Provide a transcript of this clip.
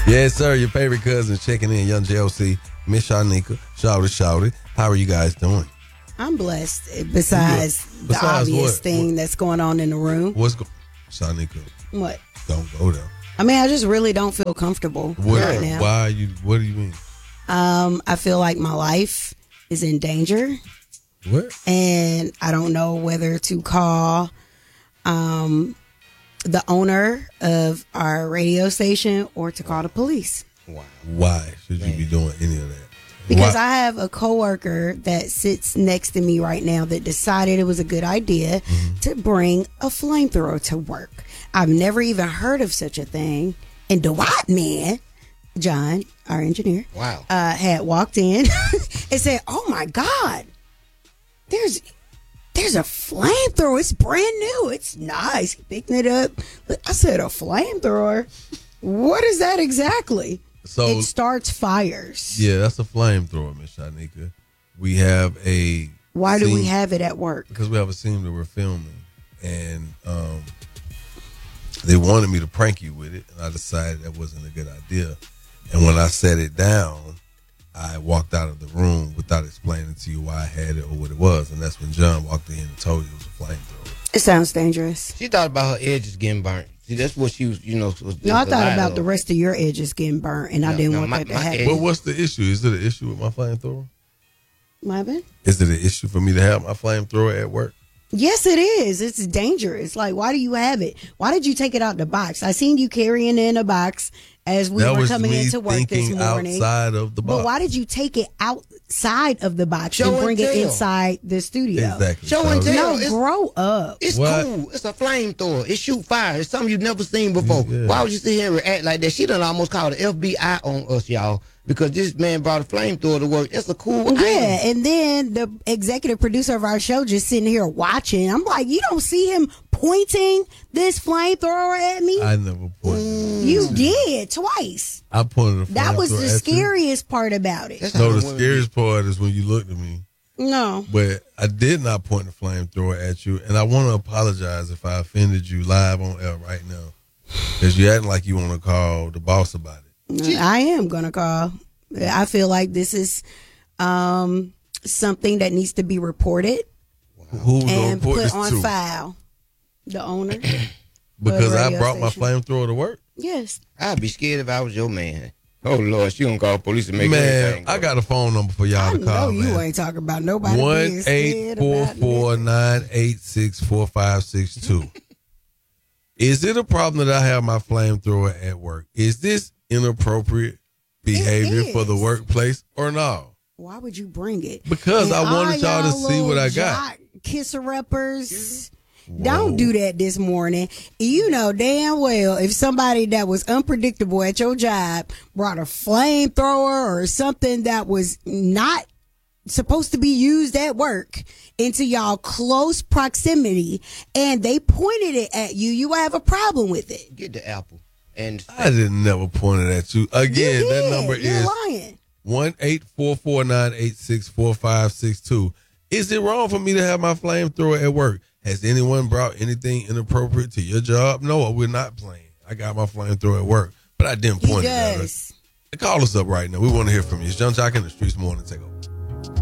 Yes, sir. Your favorite cousin checking in. Young JOC, Miss Shanika, Shouty. How are you guys doing? I'm blessed. Besides the obvious what? thing that's going on in the room. What's going Shanika? What? Don't go there. I mean, I just really don't feel comfortable right now. Why are you? What do you mean? I feel like my life is in danger. What? And I don't know whether to call the owner of our radio station or to call the police. Wow. Why should you be doing any of that? Because I have a coworker that sits next to me right now that decided it was a good idea to bring a flamethrower to work. I've never even heard of such a thing. And the white man, John, our engineer, wow, had walked in and said, "Oh my God, there's a flamethrower. It's brand new. It's nice." He picked it up. I said, "A flamethrower? What is that exactly?" So it starts fires. Yeah, that's a flamethrower, Miss Shanika. We have a. Why do we have it at work? Because we have a scene that we're filming, and they wanted me to prank you with it, and I decided that wasn't a good idea. And when I set it down, I walked out of the room without explaining to you why I had it or what it was, and that's when John walked in and told you it was a flamethrower. It sounds dangerous. She thought about her edges getting burnt. See, that's what she was, No, I thought about the rest of your edges getting burnt, and I didn't want that to happen. But what's the issue? Is it an issue with my flamethrower? My bad? Is it an issue for me to have my flamethrower at work? Yes, it is. It's dangerous. Like, why do you have it? Why did you take it out the box? I seen you carrying it in a box as we were coming into work this morning. Outside of the box. But why did you take it outside of the box and bring it inside the studio? Exactly. Show and tell. No, grow up. It's cool. It's a flamethrower. It shoot fire. It's something you've never seen before. Yeah. Why would you sit here and act like that? She done almost called the FBI on us, y'all, because this man brought a flamethrower to work. That's a cool item. And then the executive producer of our show just sitting here watching. I'm like, you don't see him pointing this flamethrower at me? I never pointed. You did twice. I pointed a flamethrower. That was the scariest part about it. No, the scariest part is when you looked at me. No. But I did not point the flamethrower at you, and I want to apologize if I offended you live on air right now, because you acting like you want to call the boss about it. I am going to call. I feel like this is something that needs to be reported and put on file. The owner. Because I brought my flamethrower to work? Yes. I'd be scared if I was your man. Oh, Lord, she gonna call police and make everything go. I got a phone number for y'all to call, man. You ain't talking about nobody 1-844-986-4562. Is it a problem that I have my flamethrower at work? Is this inappropriate behavior for the workplace or no? Why would you bring it? Because I wanted y'all to see what I got. Kisser-uppers. Don't do that this morning. You know damn well if somebody that was unpredictable at your job brought a flamethrower or something that was not supposed to be used at work into y'all close proximity and they pointed it at you, you would have a problem with it. Get the apple. And I didn't never point it at you. Again, that number You're is lying. 1-844-986-4562. Is it wrong for me to have my flamethrower at work? Has anyone brought anything inappropriate to your job? No, we're not playing. I got my flamethrower at work, but I didn't point it at her. Call us up right now. We want to hear from you. It's John Jock in the Streets Morning Takeover.